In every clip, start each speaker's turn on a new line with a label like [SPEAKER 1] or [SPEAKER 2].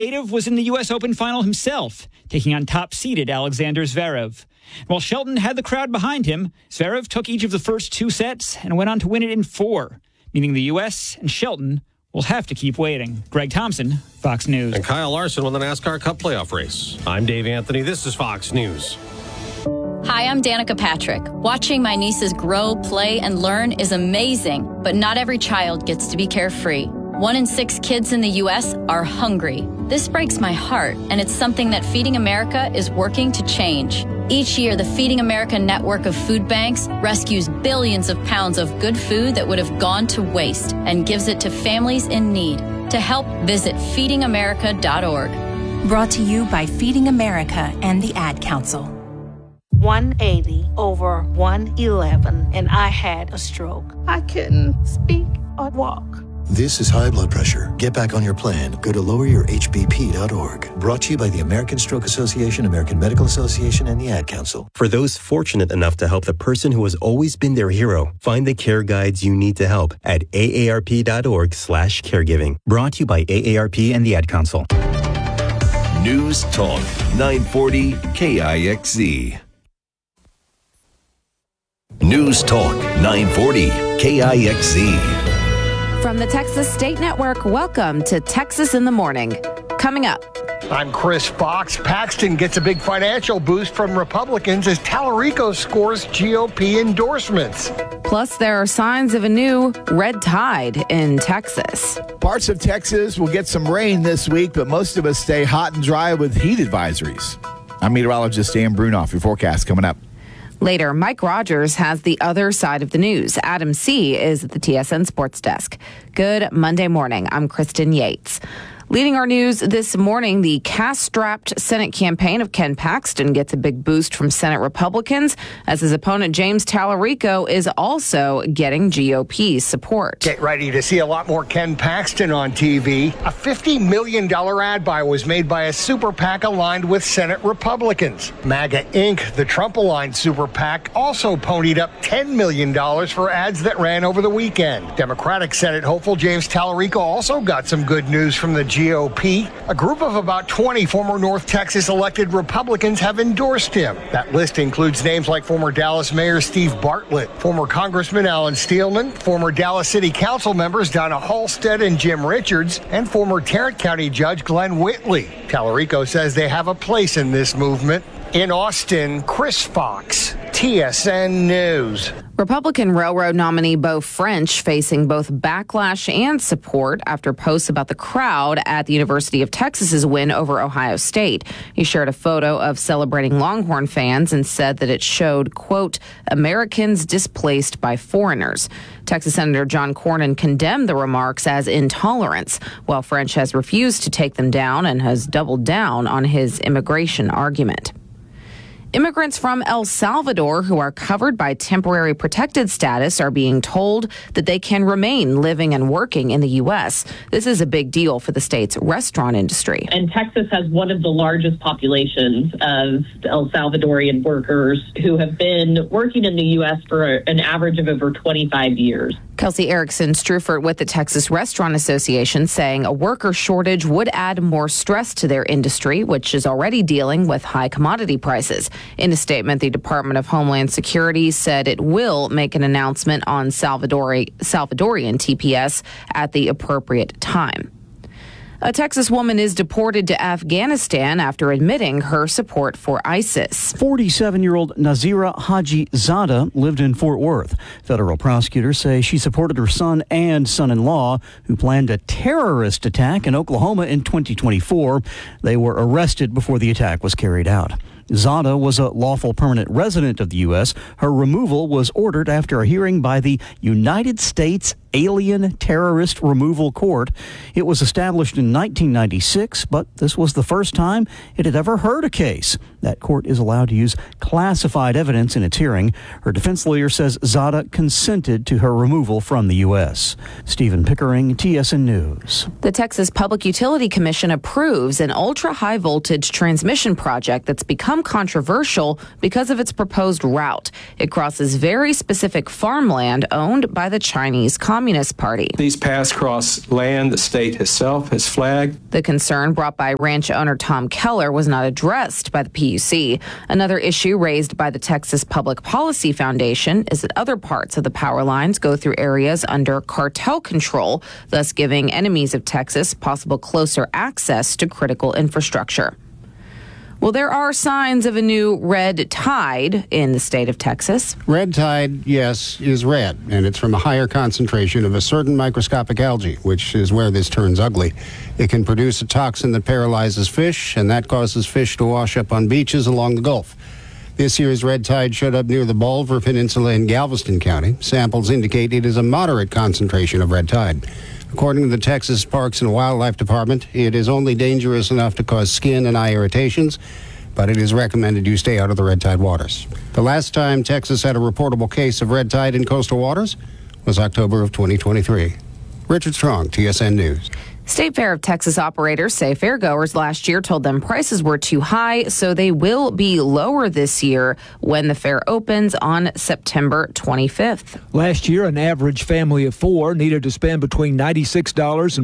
[SPEAKER 1] native was in the U.S. Open final himself, taking on top-seeded Alexander Zverev. While Shelton had the crowd behind him, Zverev took each of the first 2 sets and went on to win it in 4, meaning the U.S. and Shelton will have to keep waiting. Greg Thompson, Fox News.
[SPEAKER 2] And Kyle Larson won the NASCAR Cup playoff race. I'm Dave Anthony. This is Fox News.
[SPEAKER 3] Hi, I'm Danica Patrick. Watching my nieces grow, play, and learn is amazing, but not every child gets to be carefree. 1 in 6 kids in the U.S. are hungry. This breaks my heart, and it's something that Feeding America is working to change. Each year, the Feeding America network of food banks rescues billions of pounds of good food that would have gone to waste and gives it to families in need. To help, visit feedingamerica.org.
[SPEAKER 4] Brought to you by Feeding America and the Ad Council.
[SPEAKER 5] 180 over 111, and I had a stroke. I couldn't speak or walk.
[SPEAKER 6] This is high blood pressure. Get back on your plan. Go to loweryourhbp.org. Brought to you by the American Stroke Association, American Medical Association, and the Ad Council.
[SPEAKER 7] For those fortunate enough to help the person who has always been their hero, find the care guides you need to help at aarp.org/caregiving. Brought to you by AARP and the Ad Council.
[SPEAKER 8] News Talk 940 KIXZ. News Talk 940 KIXZ.
[SPEAKER 9] From the Texas State Network, welcome to Texas in the Morning. Coming up.
[SPEAKER 10] I'm Chris Fox. Paxton gets a big financial boost from Republicans as Tallarico scores GOP endorsements.
[SPEAKER 9] Plus, there are signs of a new red tide in Texas.
[SPEAKER 11] Parts of Texas will get some rain this week, but most of us stay hot and dry with heat advisories. I'm meteorologist Dan Brunoff. Your forecast coming up.
[SPEAKER 9] Later, Mike Rogers has the other side of the news. Adam C. is at the TSN Sports Desk. Good Monday morning. I'm Kristen Yates. Leading our news this morning, the cash-strapped Senate campaign of Ken Paxton gets a big boost from Senate Republicans, as his opponent James Tallarico is also getting GOP support.
[SPEAKER 10] Get ready to see a lot more Ken Paxton on TV. A $50 million ad buy was made by a super PAC aligned with Senate Republicans. MAGA Inc., the Trump-aligned super PAC, also ponied up $10 million for ads that ran over the weekend. Democratic Senate hopeful James Tallarico also got some good news from the GOP. A group of about 20 former North Texas elected Republicans have endorsed him. That list includes names like former Dallas Mayor Steve Bartlett, former Congressman Alan Steelman, former Dallas City Council members Donna Halstead and Jim Richards, and former Tarrant County Judge Glenn Whitley. Tallarico says they have a place in this movement. In Austin, Chris Fox, TSN News.
[SPEAKER 9] Republican railroad nominee Beau French facing both backlash and support after posts about the crowd at the University of Texas's win over Ohio State. He shared a photo of celebrating Longhorn fans and said that it showed, quote, Americans displaced by foreigners. Texas Senator John Cornyn condemned the remarks as intolerance, while French has refused to take them down and has doubled down on his immigration argument. Immigrants from El Salvador who are covered by temporary protected status are being told that they can remain living and working in the U.S. This is a big deal for the state's restaurant industry.
[SPEAKER 12] And Texas has one of the largest populations of El Salvadorian workers who have been working in the U.S. for an average of over 25 years.
[SPEAKER 9] Kelsey Erickson Strufert with the Texas Restaurant Association saying a worker shortage would add more stress to their industry, which is already dealing with high commodity prices. In a statement, the Department of Homeland Security said it will make an announcement on Salvadorian TPS at the appropriate time. A Texas woman is deported to Afghanistan after admitting her support for ISIS.
[SPEAKER 13] 47-year-old Nazira Haji Zada lived in Fort Worth. Federal prosecutors say she supported her son and son-in-law who planned a terrorist attack in Oklahoma in 2024. They were arrested before the attack was carried out. Zada was a lawful permanent resident of the U.S. Her removal was ordered after a hearing by the United States Alien Terrorist Removal Court. It was established in 1996, but this was the first time it had ever heard a case. That court is allowed to use classified evidence in its hearing. Her defense lawyer says Zada consented to her removal from the U.S. Stephen Pickering, TSN News.
[SPEAKER 9] The Texas Public Utility Commission approves an ultra-high voltage transmission project that's become controversial because of its proposed route. It crosses very specific farmland owned by the Chinese Communist Communist Party.
[SPEAKER 14] These paths cross land the state itself has flagged.
[SPEAKER 9] The concern brought by ranch owner Tom Keller was not addressed by the PUC. Another issue raised by the Texas Public Policy Foundation is that other parts of the power lines go through areas under cartel control, thus giving enemies of Texas possible closer access to critical infrastructure. Well, there are signs of a new red tide in the state of Texas.
[SPEAKER 15] Red tide, yes, is red, and it's from a higher concentration of a certain microscopic algae, which is where this turns ugly. It can produce a toxin that paralyzes fish, and that causes fish to wash up on beaches along the Gulf. This year's red tide showed up near the Bolivar Peninsula in Galveston County. Samples indicate it is a moderate concentration of red tide. According to the Texas Parks and Wildlife Department, it is only dangerous enough to cause skin and eye irritations, but it is recommended you stay out of the red tide waters. The last time Texas had a reportable case of red tide in coastal waters was October of 2023. Richard Strong, TSN News.
[SPEAKER 9] State Fair of Texas operators say fairgoers last year told them prices were too high, so they will be lower this year when the fair opens on September 25th.
[SPEAKER 16] Last year, an average family of four needed to spend between $96 and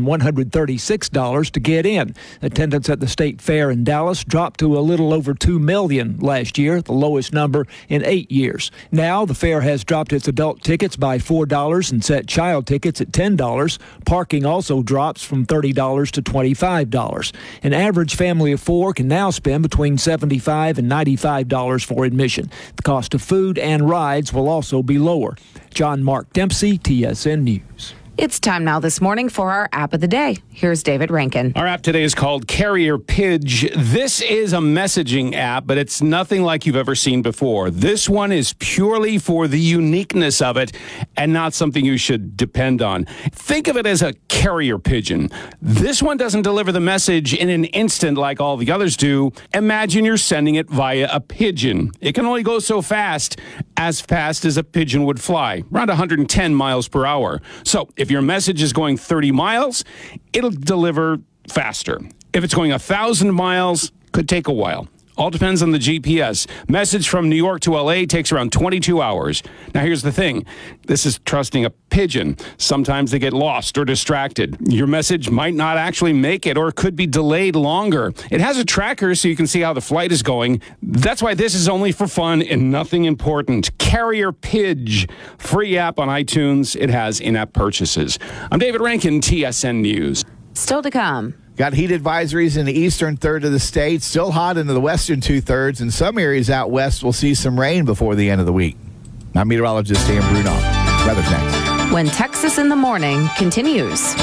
[SPEAKER 16] $136 to get in. Attendance at the State Fair in Dallas dropped to a little over 2 million last year, the lowest number in 8 years. Now, the fair has dropped its adult tickets by $4 and set child tickets at $10. Parking also drops from $30 to $25. An average family of four can now spend between $75 and $95 for admission. The cost of food and rides will also be lower. John Mark Dempsey, TSN News.
[SPEAKER 9] It's time now this morning for our app of the day. Here's David Rankin.
[SPEAKER 17] Our app today is called Carrier Pigeon. This is a messaging app, but it's nothing like you've ever seen before. This one is purely for the uniqueness of it and not something you should depend on. Think of it as a carrier pigeon. This one doesn't deliver the message in an instant like all the others do. Imagine you're sending it via a pigeon. It can only go so fast as a pigeon would fly, around 110 miles per hour. So if your message is going 30 miles, it'll deliver faster. If it's going 1,000 miles, could take a while. All depends on the GPS. Message from New York to LA takes around 22 hours. Now, here's the thing. This is trusting a pigeon. Sometimes they get lost or distracted. Your message might not actually make it or could be delayed longer. It has a tracker so you can see how the flight is going. That's why this is only for fun and nothing important. Carrier Pigeon. Free app on iTunes. It has in-app purchases. I'm David Rankin, TSN News.
[SPEAKER 9] Still to come.
[SPEAKER 11] Got heat advisories in the eastern third of the state, still hot into the western two-thirds, and some areas out west will see some rain before the end of the week. I'm meteorologist Dan Brunoff. Weather's next.
[SPEAKER 9] When Texas in the Morning continues.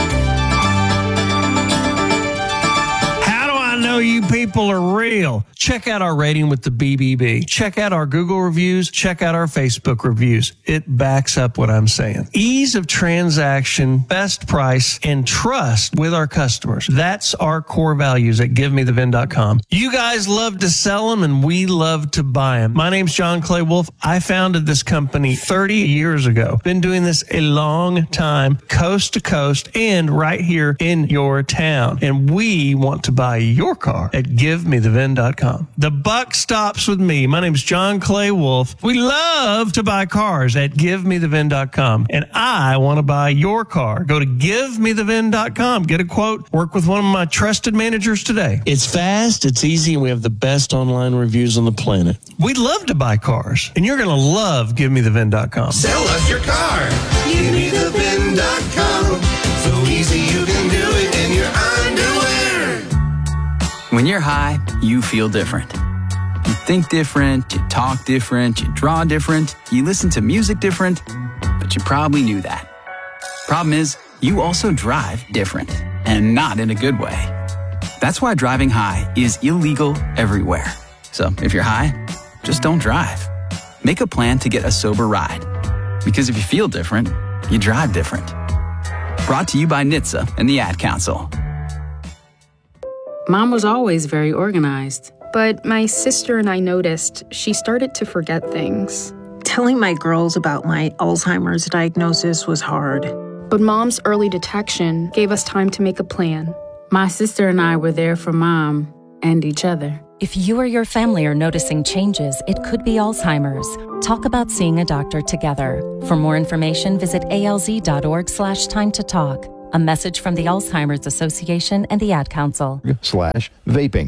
[SPEAKER 18] I know you people are real. Check out our rating with the BBB. Check out our Google reviews. Check out our Facebook reviews. It backs up what I'm saying. Ease of transaction, best price, and trust with our customers. That's our core values at GiveMeTheVin.com. You guys love to sell them, and we love to buy them. My name's John Clay Wolf. I founded this company 30 years ago. Been doing this a long time, coast to coast, and right here in your town. And we want to buy your car at GiveMeTheVin.com. The buck stops with me. My name's John Clay Wolf. We love to buy cars at GiveMeTheVin.com. And I want to buy your car. Go to GiveMeTheVin.com. Get a quote. Work with one of my trusted managers today. It's fast, it's easy, and we have the best online reviews on the planet. We love to buy cars, and you're going to love GiveMeTheVin.com.
[SPEAKER 19] Sell us your car. GiveMeTheVin.com. So easy you can do it in your underwear.
[SPEAKER 20] When you're high, you feel different. You think different, you talk different, you draw different, you listen to music different, but you probably knew that. Problem is, you also drive different, and not in a good way. That's why driving high is illegal everywhere. So if you're high, just don't drive. Make a plan to get a sober ride. Because if you feel different, you drive different. Brought to you by NHTSA and the Ad Council.
[SPEAKER 21] Mom was always very organized. But my sister and I noticed she started to forget things.
[SPEAKER 22] Telling my girls about my Alzheimer's diagnosis was hard.
[SPEAKER 21] But Mom's early detection gave us time to make a plan.
[SPEAKER 23] My sister and I were there for Mom and each other.
[SPEAKER 1] If you or your family are noticing changes, it could be Alzheimer's. Talk about seeing a doctor together. For more information, visit alz.org/time to talk. A message from the Alzheimer's Association and the Ad Council.
[SPEAKER 11] /vaping.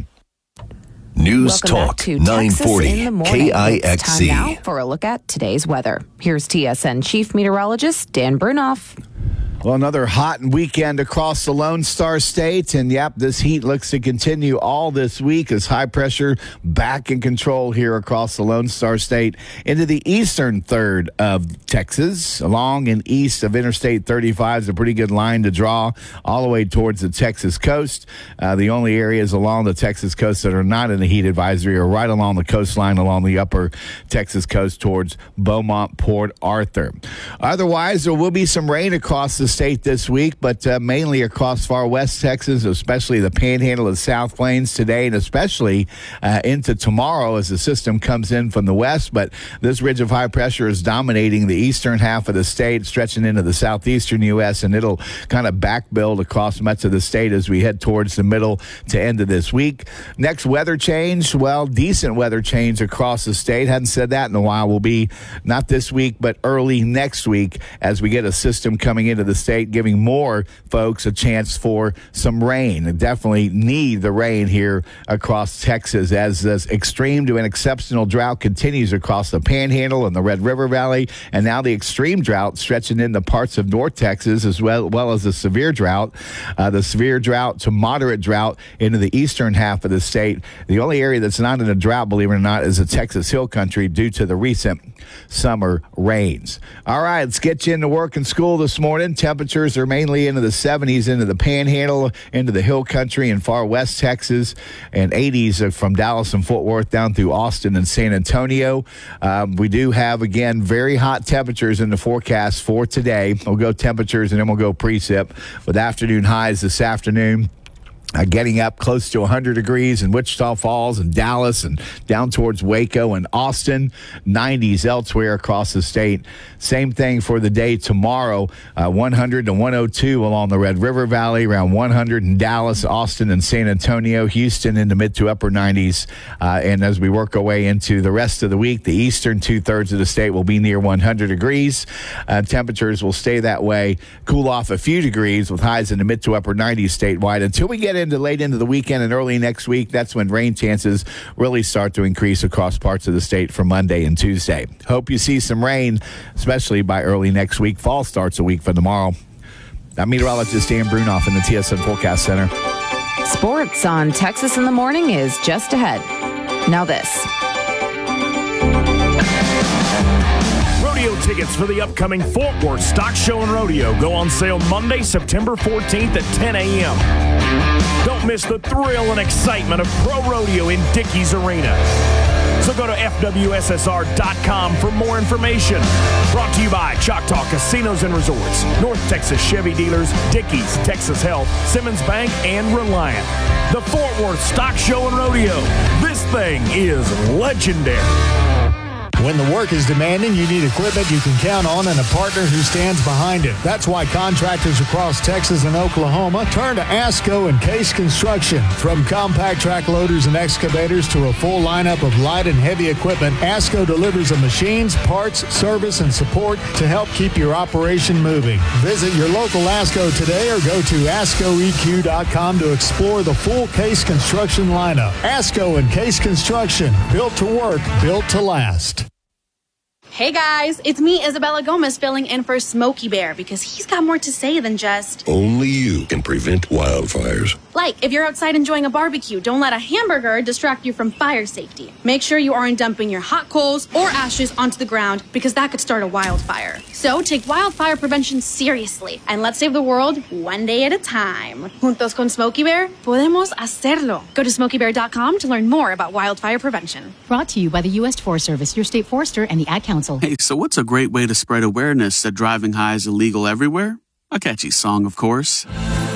[SPEAKER 8] News
[SPEAKER 9] Welcome
[SPEAKER 8] Talk
[SPEAKER 9] back to
[SPEAKER 8] 940
[SPEAKER 9] Texas in the morning.
[SPEAKER 8] KIXC.
[SPEAKER 9] It's time now for a look at today's weather. Here's TSN Chief Meteorologist Dan Brunoff.
[SPEAKER 11] Well, another hot weekend across the Lone Star State. And, yep, this heat looks to continue all this week as high pressure back in control here across the Lone Star State into the eastern third of Texas. Along and east of Interstate 35 is a pretty good line to draw all the way towards the Texas coast. The only areas along the Texas coast that are not in the heat advisory are right along the coastline along the upper Texas coast towards Beaumont, Port Arthur. Otherwise, there will be some rain across the state this week, but mainly across far west Texas, especially the panhandle of the South Plains today, and especially into tomorrow as the system comes in from the west. But this ridge of high pressure is dominating the eastern half of the state, stretching into the southeastern U.S., and it'll kind of back build across much of the state as we head towards the middle to end of this week. Next weather change, well, decent weather change across the state. Hadn't said that in a while. Will be not this week, but early next week as we get a system coming into the state, giving more folks a chance for some rain. Definitely need the rain here across Texas as this extreme to an exceptional drought continues across the Panhandle and the Red River Valley, and now the extreme drought stretching into parts of North Texas as well as the severe drought. The severe drought to moderate drought into the eastern half of the state. The only area that's not in a drought, believe it or not, is the Texas Hill Country due to the recent summer rains. All right, let's get you into work and school this morning. Temperatures are mainly into the 70s, into the Panhandle, into the Hill Country and far west Texas, and 80s from Dallas and Fort Worth down through Austin and San Antonio. We do have, again, very hot temperatures in the forecast for today. We'll go temperatures and then we'll go precip with afternoon highs this afternoon. Getting up close to 100 degrees in Wichita Falls and Dallas and down towards Waco and Austin. 90s elsewhere across the state. Same thing for the day tomorrow. 100 to 102 along the Red River Valley, around 100 in Dallas, Austin, and San Antonio. Houston in the mid to upper 90s. And as we work our way into the rest of the week, the eastern two-thirds of the state will be near 100 degrees. Temperatures will stay that way. Cool off a few degrees with highs in the mid to upper 90s statewide until we get into late into the weekend and early next week. That's when rain chances really start to increase across parts of the state for Monday and Tuesday. Hope you see some rain, especially by early next week. Fall starts a week from tomorrow. I'm meteorologist Dan Brunoff in the TSN Forecast Center.
[SPEAKER 9] Sports on Texas in the Morning is just ahead. Now this.
[SPEAKER 2] Rodeo tickets for the upcoming Fort Worth Stock Show and Rodeo go on sale Monday, September 14th at 10 a.m. Don't miss the thrill and excitement of pro rodeo in Dickies Arena. So go to FWSSR.com for more information. Brought to you by Choctaw Casinos and Resorts, North Texas Chevy Dealers, Dickies, Texas Health, Simmons Bank, and Reliant. The Fort Worth Stock Show and Rodeo. This thing is legendary.
[SPEAKER 23] When the work is demanding, you need equipment you can count on and a partner who stands behind it. That's why contractors across Texas and Oklahoma turn to ASCO and Case Construction. From compact track loaders and excavators to a full lineup of light and heavy equipment, ASCO delivers the machines, parts, service, and support to help keep your operation moving. Visit your local ASCO today or go to ASCOEQ.com to explore the full Case Construction lineup. ASCO and Case Construction, built to work, built to last.
[SPEAKER 24] Hey guys, it's me, Isabella Gomez, filling in for Smokey Bear because he's got more to say than just...
[SPEAKER 25] Only you can prevent wildfires.
[SPEAKER 24] Like, if you're outside enjoying a barbecue, don't let a hamburger distract you from fire safety. Make sure you aren't dumping your hot coals or ashes onto the ground because that could start a wildfire. So take wildfire prevention seriously and let's save the world one day at a time. Juntos con Smokey Bear, podemos hacerlo. Go to smokeybear.com to learn more about wildfire prevention.
[SPEAKER 26] Brought to you by the U.S. Forest Service, your state forester, and the Ad Council.
[SPEAKER 27] Hey, so what's a great way to spread awareness that driving high is illegal everywhere? A catchy song, of course.